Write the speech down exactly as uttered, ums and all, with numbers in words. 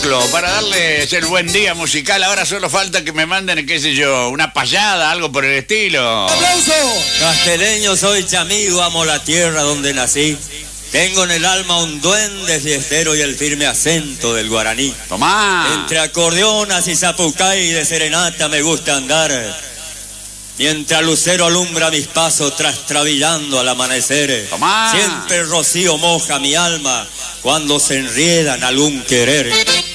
mezclo para darles el buen día musical. Ahora solo falta que me manden, qué sé yo, una payada, algo por el estilo. ¡Aplauso! Casteleño soy, chamigo, amo la tierra donde nací. Tengo en el alma un duende fiestero y el firme acento del guaraní. Tomá. Entre acordeonas y zapucay de serenata me gusta andar. Mientras lucero alumbra mis pasos trastrabillando al amanecer. Tomá. Siempre el rocío moja mi alma cuando se enrieda en algún querer.